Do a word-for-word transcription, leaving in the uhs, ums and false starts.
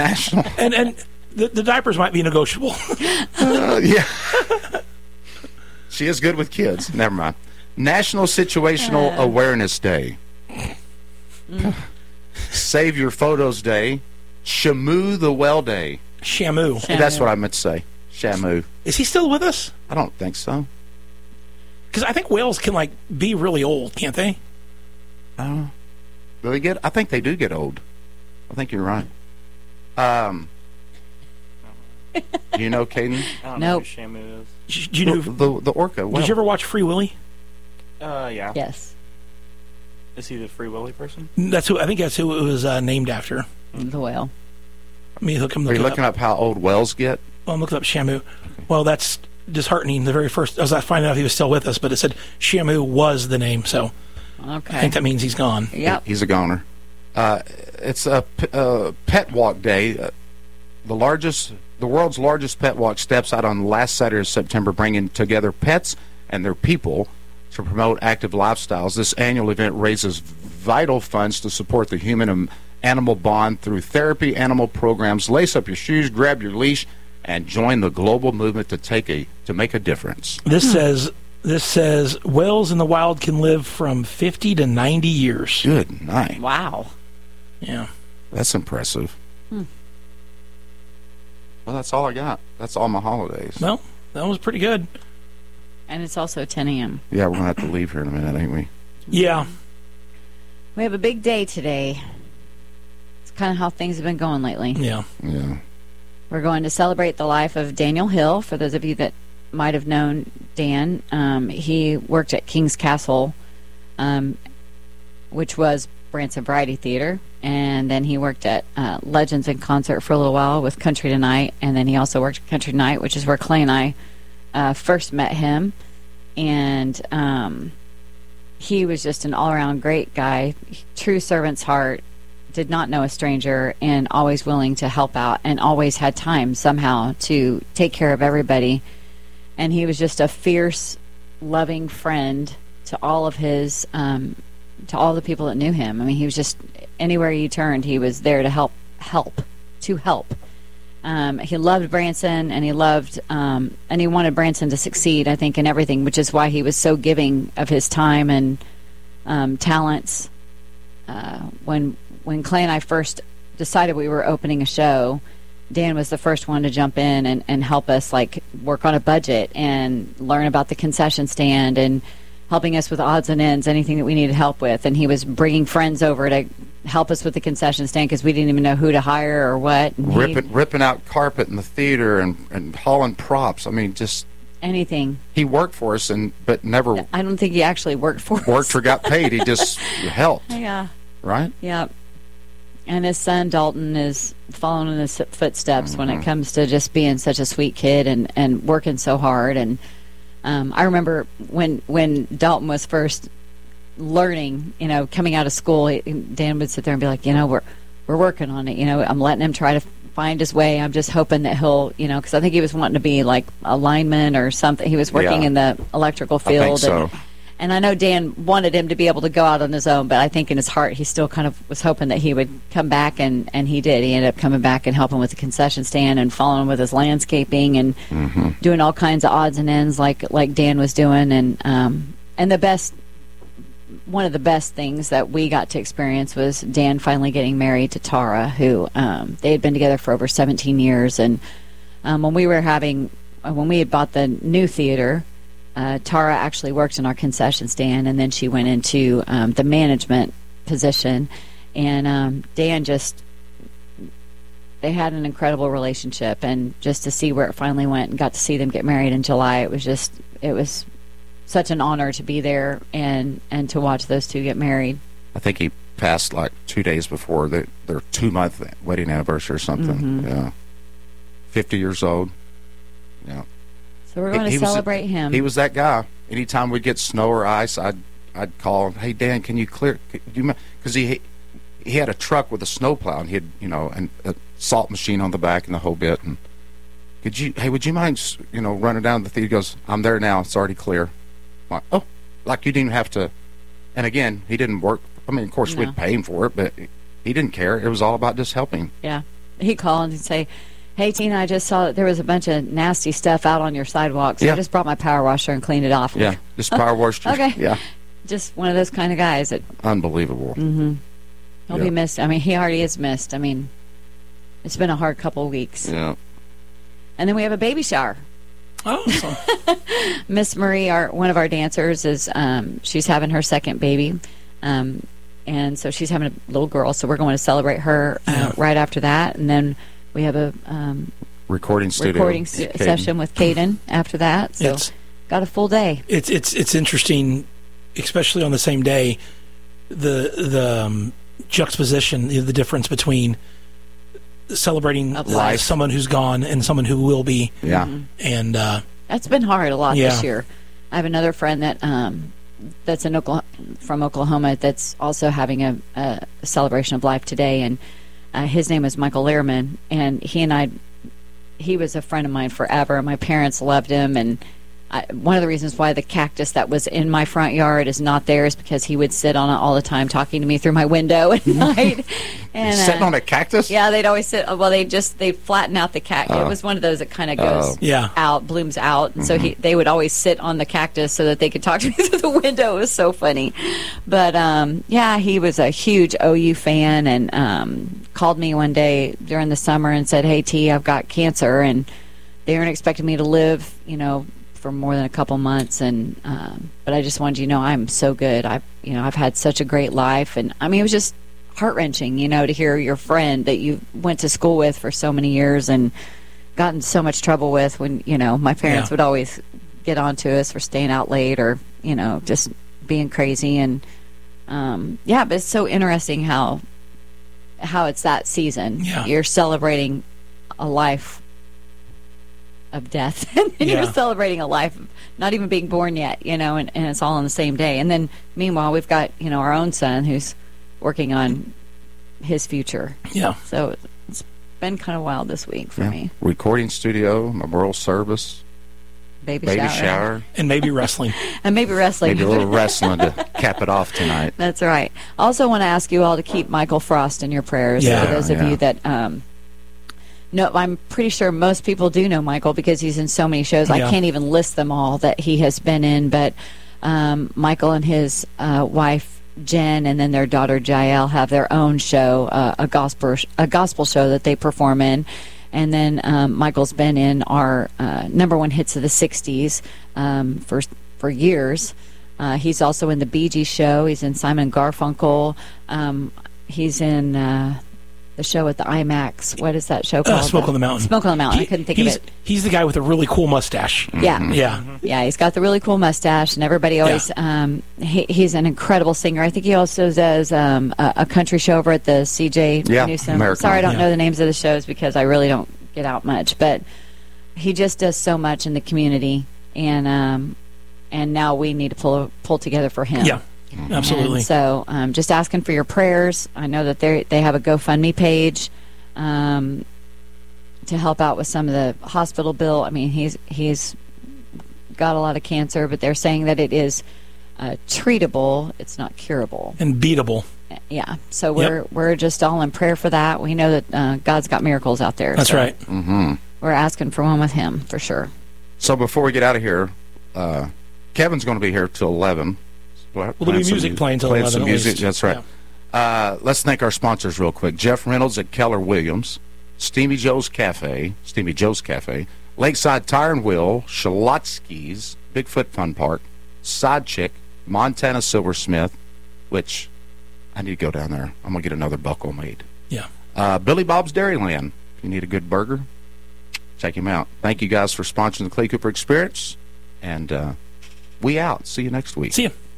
National. And and the, the diapers might be negotiable. uh, yeah. She is good with kids. Never mind. National Situational uh. Awareness Day. Mm. Save Your Photos Day. Shamu the Well Day. Shamu. Shamu. That's what I meant to say. Shamu. Is he still with us? I don't think so. Because I think whales can, like, be really old, can't they? I don't know. Do they get? I think they do get old. I think you're right. Um, do you know, Caden? I don't Nope. know who Shamu is. Do you know the, the, the orca? Did you ever watch Free Willy? Uh, yeah. Yes. Is he the Free Willy person? That's who I think. That's who it was uh, named after. The whale. I mean, look, I'm Are you looking up. up how old whales get? Well, I'm looking up Shamu. Well, that's disheartening. The very first, I was finding out he was still with us, but it said Shamu was the name, so Okay. I think that means he's gone. Yep. He's a goner. Uh, it's a p- uh, pet walk day. Uh, the largest, the world's largest pet walk steps out on the last Saturday of September, bringing together pets and their people to promote active lifestyles. This annual event raises vital funds to support the human and animal bond through therapy, animal programs. Lace up your shoes, grab your leash, and join the global movement to take a to make a difference. This Hmm. says this says whales in the wild can live from fifty to ninety years. Good night. Wow. Yeah. That's impressive. Hmm. Well, that's all I got. That's all my holidays. Well, that was pretty good. And it's also ten a.m. Yeah, we're going to have to leave here in a minute, ain't we? Yeah. We have a big day today. It's kind of how things have been going lately. Yeah. Yeah. We're going to celebrate the life of Daniel Hill. For those of you that might have known Dan, um, he worked at King's Castle, um, which was Branson Variety Theater, and then he worked at uh, Legends in Concert for a little while with Country Tonight, and then he also worked at Country Tonight, which is where Clay and I uh, first met him. And um, he was just an all-around great guy, true servant's heart, did not know a stranger, and always willing to help out, and always had time somehow to take care of everybody. And he was just a fierce, loving friend to all of his, um, to all the people that knew him. I mean, he was just, anywhere you turned, he was there to help, help, to help. Um, he loved Branson, and he loved, um, and he wanted Branson to succeed, I think, in everything, which is why he was so giving of his time and um, talents. Uh, when when Clay and I first decided we were opening a show, Dan was the first one to jump in and, and help us, like, work on a budget and learn about the concession stand and helping us with odds and ends, anything that we needed help with. And he was bringing friends over to help us with the concession stand because we didn't even know who to hire or what. And ripping, ripping out carpet in the theater and, and hauling props. I mean, just anything. He worked for us, and but never. I don't think he actually worked for us. Worked or got paid. He just helped. Yeah. Right. Yeah. And his son Dalton is following in his footsteps mm-hmm. when it comes to just being such a sweet kid and, and working so hard. And um, I remember when when Dalton was first learning, you know, coming out of school, he, Dan would sit there and be like, you know, we're we're working on it. You know, I'm letting him try to find his way. I'm just hoping that he'll, you know, because I think he was wanting to be like a lineman or something. He was working yeah. in the electrical field. I think so. And, And I know Dan wanted him to be able to go out on his own, but I think in his heart he still kind of was hoping that he would come back, and, and he did. He ended up coming back and helping with the concession stand and following with his landscaping and mm-hmm. doing all kinds of odds and ends like like Dan was doing. And um, and the best, one of the best things that we got to experience was Dan finally getting married to Tara, who um, they had been together for over seventeen years. And um, when we were having, when we had bought the new theater, Uh, Tara actually worked in our concession stand, and then she went into um, the management position. And um, Dan just, they had an incredible relationship, and just to see where it finally went and got to see them get married in July, it was just, it was such an honor to be there and, and to watch those two get married. I think he passed like two days before their, their two-month wedding anniversary or something. Mm-hmm. Yeah. fifty years old. Yeah. So we're going to celebrate was, him. He was that guy. Anytime we'd get snow or ice, I'd I'd call him. Hey Dan, can you clear? Because he he had a truck with a snowplow, and he had you know and a salt machine on the back and the whole bit. And could you? Hey, would you mind you know running down the theater? He goes, I'm there now. It's already clear. I'm like, oh, like you didn't have to. And again, he didn't work. I mean, of course, No. we'd pay him for it, but he didn't care. It was all about just helping. Yeah. He'd call and he'd say, "Hey, Tina, I just saw that there was a bunch of nasty stuff out on your sidewalk, so Yeah. I just brought my power washer and cleaned it off." Yeah, just power washed. Okay. Yeah, Just one of those kind of guys that unbelievable. he'll Yeah. be missed. I mean, he already is missed. I mean, it's been a hard couple of weeks. Yeah. And then we have a baby shower. Awesome. Miss Marie, our one of our dancers, is um, she's having her second baby, um, and so she's having a little girl. So we're going to celebrate her uh, Yeah. right after that, and then we have a um, Recording studio. recording se- Caden. session with Caden after that. So It's got a full day. it's it's it's interesting, especially on the same day, the the um, juxtaposition, the, the difference between celebrating Of life. someone who's gone and someone who will be, Yeah. and uh, That's been hard a lot Yeah. this year. I have another friend that um, that's in Oklahoma, from Oklahoma that's also having a, a celebration of life today, and uh, his name is Michael Lehrman, and he and I, he was a friend of mine forever. My parents loved him, and I, one of the reasons why the cactus that was in my front yard is not there is because he would sit on it all the time, talking to me through my window at night. And Sitting uh, on a cactus? yeah, they'd always sit. Well, they just they flatten out the cactus. It was one of those that kind of goes Oh. Yeah. out, blooms out, and so he they would always sit on the cactus so that they could talk to me through the window. It was so funny, but um, yeah, he was a huge O U fan and um, called me one day during the summer and said, "Hey T, I've got cancer, and they aren't expecting me to live, you know, for more than a couple months, and um, but I just wanted you to know I'm so good. I've you know I've had such a great life, and I mean it was just heart wrenching, you know, to hear your friend that you went to school with for so many years and got in so much trouble with when you know my parents Yeah. would always get on to us for staying out late or you know just being crazy and um, yeah, but it's so interesting how how it's that season. Yeah. You're celebrating a life of death and then Yeah. you're celebrating a life of not even being born yet, you know, and, and it's all on the same day. And then meanwhile we've got, you know, our own son who's working on his future. yeah. So it's been kind of wild this week for Yeah. me. Recording studio, memorial service, Baby, baby shower. shower, And maybe wrestling. And maybe wrestling. maybe a little wrestling to cap it off tonight. That's right. I also want to ask you all to keep Michael Frost in your prayers. Yeah. For those of Yeah. you that um, no, I'm pretty sure most people do know Michael because he's in so many shows. I Yeah. can't even list them all that he has been in. But um, Michael and his uh, wife Jen, and then their daughter Jael, have their own show, uh, a gospel a gospel show that they perform in. And then um, Michael's been in our uh, number one hits of the sixties um, for for years. Uh, he's also in the Bee Gees show. He's in Simon and Garfunkel. Um, he's in uh, the show at the IMAX. What is that show called? Uh, Smoke on the Mountain. Smoke on the Mountain. He- I couldn't think he's, of it. He's the guy with a really cool mustache. Yeah. Yeah. Yeah, he's got the really cool mustache, and everybody always. Um, he, he's an incredible singer. I think he also does um, a, a country show over at the C J Yeah, Newsom. American. Sorry, I don't Yeah. know the names of the shows because I really don't get out much, but he just does so much in the community, and um, and now we need to pull pull together for him. Yeah. Absolutely. And so, um, just asking for your prayers. I know that they they have a GoFundMe page um, to help out with some of the hospital bill. I mean, he's he's got a lot of cancer, but they're saying that it is uh, treatable. It's not curable. And beatable. Yeah. So we're we're just all in prayer for that. We know that uh, God's got miracles out there. That's so right. Mm-hmm. We're asking for one with Him for sure. So before we get out of here, uh, Kevin's going to be here till eleven. Well, there'll be music playing till eleven Some at music. least. That's right. Uh, let's thank our sponsors real quick. Jeff Reynolds at Keller Williams, Steamy Joe's Cafe, Steamy Joe's Cafe, Lakeside Tire and Wheel, Shalotsky's, Bigfoot Fun Park, Side Chick, Montana Silversmith, which I need to go down there. I'm going to get another buckle made. Yeah. Uh, Billy Bob's Dairyland. If you need a good burger, check him out. Thank you guys for sponsoring the Clay Cooper Experience. And uh, we out. See you next week. See you.